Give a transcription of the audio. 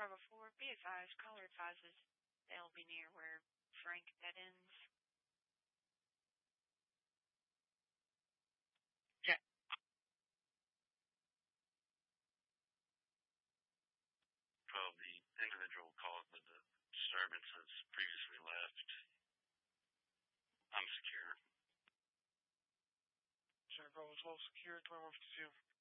Bravo 4, be advised, caller advises they'll be near where Frank dead ends. Okay. Well, the individual caused the disturbance has previously left. I'm secure. Jack Bravo 12 secure, 2152.